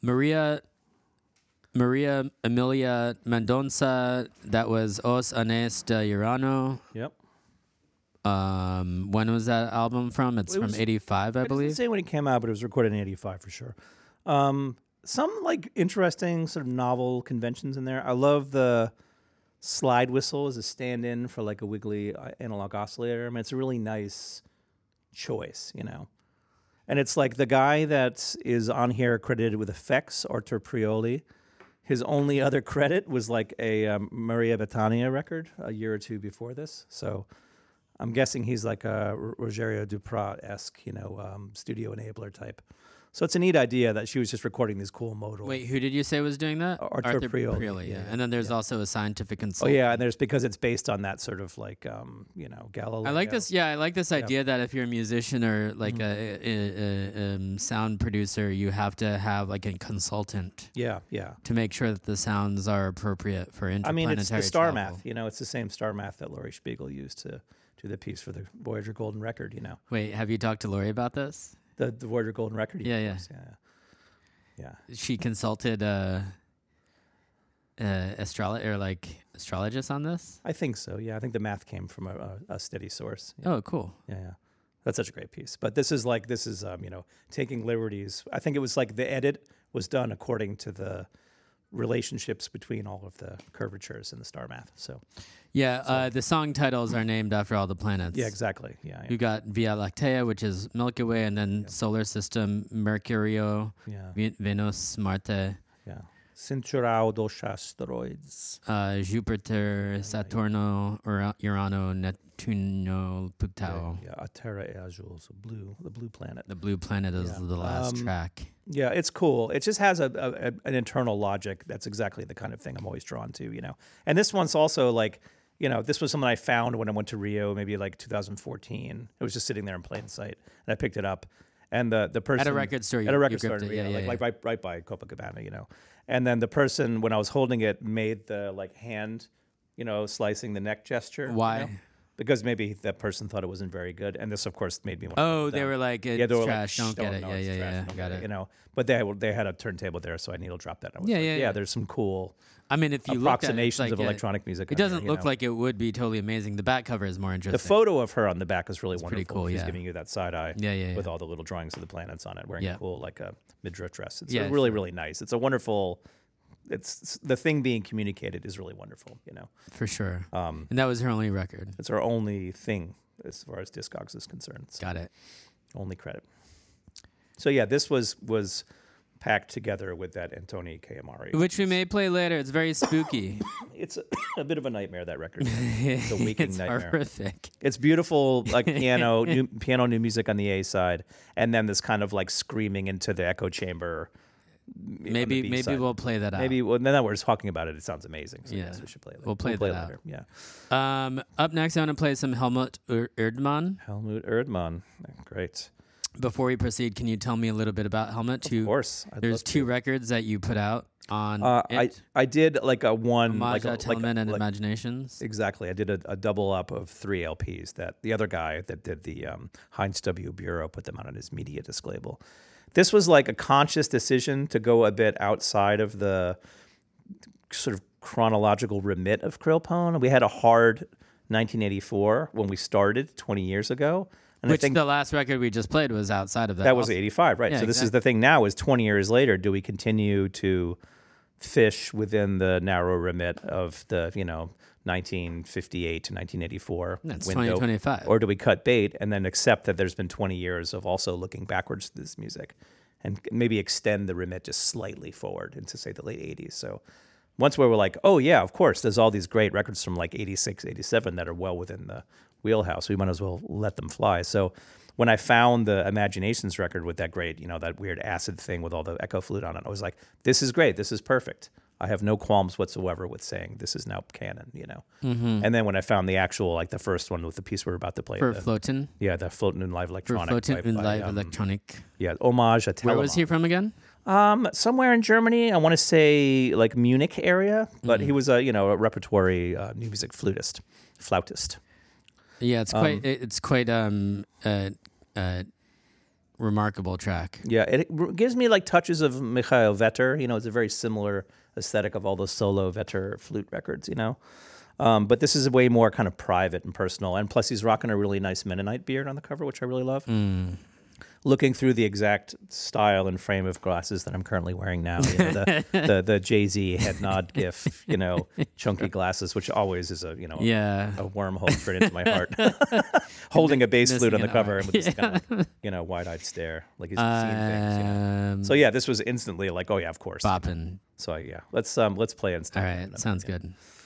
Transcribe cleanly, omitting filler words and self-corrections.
Maria Emilia Mendonça. That was Os Anéis de Urano. Yep. When was that album from? It's from 85, I It believe. doesn't say when it came out, but it was recorded in 85 for sure. Some like interesting sort of novel conventions in there. I love the slide whistle as a stand-in for like a wiggly analog oscillator. I mean, it's a really nice choice, you know. And it's like the guy that is on here credited with effects, Artur Prioli. His only other credit was like a Maria Bethania record a year or two before this. So I'm guessing he's like a Rogerio Duprat-esque, you know, studio enabler type. So it's a neat idea that she was just recording these cool modal. Wait, who did you say was doing that? Artur Prioli. Yeah. And then there's also a scientific Oh consultant. yeah, and there's because it's based on that sort of like you know, Galileo. I like this. Yeah, I like this idea that if you're a musician or like a sound producer, you have to have like a consultant. Yeah. To make sure that the sounds are appropriate for interplanetary I mean, it's the star travel. math. You know, it's the same star math that Laurie Spiegel used to do the piece for the Voyager Golden Record. You know, Wait, have you talked to Lori about this? the Voyager Golden Record. Yeah. She consulted astrologists on this. I think so. Yeah, I think the math came from a steady source. Yeah. Oh, cool. Yeah. That's such a great piece. But this is you know, taking liberties. I think it was like the edit was done according to the relationships between all of the curvatures in the star math. So the song titles are named after all the planets. yeah, exactly. Yeah. You got Via Lactea, which is Milky Way, and then solar system, Mercurio, Venus, Marte, Yeah. Cinturão dos Asteroides. Jupiter, Saturno, Urano, Neptuno, Pluto. Yeah, a Terra e Azul, so the blue planet. The blue planet is the last track. Yeah, it's cool. It just has an internal logic that's exactly the kind of thing I'm always drawn to, you know. And this one's also like, you know, this was something I found when I went to Rio, maybe like 2014. It was just sitting there in plain sight, and I picked it up. And the person At a record store. At a record store, Yeah. like right by Copacabana, you know. And then the person, when I was holding it, made the like hand, you know, slicing the neck gesture. Why? You know? Because maybe that person thought it wasn't very good, and this, of course, made me want. Oh, they were like, it's they were trash. like, Don't get it. no, Yeah, it's trash, yeah. don't Got get it. You know, but they had a turntable there, so I needle dropped that. I was Yeah. There's some cool. I mean, if you approximations look at it, of electronic music. It doesn't look like it would be totally amazing. The back cover is more interesting. The photo of her on the back is really wonderful. pretty cool, She's yeah. giving you that side eye. Yeah. With all the little drawings of the planets on it, wearing a cool like a midriff dress. It's Yeah, really really nice. It's a wonderful. It's the thing being communicated is really wonderful. You know, For sure. And that was her only record. it's our only thing as far as Discogs is concerned. So Got it. only credit. So yeah, this was packed together with that Antoni Kayamari. Which we may play later. It's very spooky. It's a bit of a nightmare, that record. It's a waking It's nightmare. horrific. It's beautiful, like new music on the A side, and then this kind of like screaming into the echo chamber. on the Maybe B side. we'll play that out. Maybe now that we're just talking about it, it sounds amazing. So Yeah. yes, we should play it. We'll play that out. later. Yeah. Up next, I want to play some Helmut Erdmann. Helmut Erdmann, great. Before we proceed, can you tell me a little bit about Helmut? Of course, There's two records that you put out on I did like a one Homage like at Hellman and Imaginations. Exactly. I did a double up of 3 LPs that the other guy that did the Heinz W. Bureau put them out on his Media Disc label. This was like a conscious decision to go a bit outside of the sort of chronological remit of Krillpone. We had a hard 1984 when we started 20 years ago. And Which I think the last record we just played was outside of that. that was also. 85, right? Yeah, So this is the thing now is 20 years later, do we continue to fish within the narrow remit of the, 1958 to 1984 That's window? 2025. Or do we cut bait and then accept that there's been 20 years of also looking backwards to this music and maybe extend the remit just slightly forward into, say, the late 80s? So once we were like, oh, yeah, of course, there's all these great records from like 86, 87 that are well within the wheelhouse. We might as well let them fly. So when I found the Imaginations record with that great, that weird acid thing with all the echo flute on it, I was like, this is great. This is perfect. I have no qualms whatsoever with saying this is now canon, Mm-hmm. And then when I found the actual, like the first one with the piece we're about to play. For Floatin'? Yeah, the Floatin' in Live For Electronic. Floatin' in by, Live Electronic. Yeah, Homage at Where was he from again? Somewhere in Germany. I want to say like Munich area, but he was a repertory new music flautist. Yeah, it's quite remarkable track. Yeah, gives me like touches of Mikhail Vetter. You know, it's a very similar aesthetic of all those solo Vetter flute records, you know. But this is way more kind of private and personal. And plus, he's rocking a really nice Mennonite beard on the cover, which I really love. Looking through the exact style and frame of glasses that I'm currently wearing now, you know, the Jay-Z head nod gif, you know, chunky glasses, which always is a wormhole straight into my heart. Holding a bass flute on the cover and with this kind of, you know, wide-eyed stare, like he's seen things. You know? So yeah, this was instantly like, oh yeah, of course. Bopping. So yeah, let's play and start. All right, sounds good.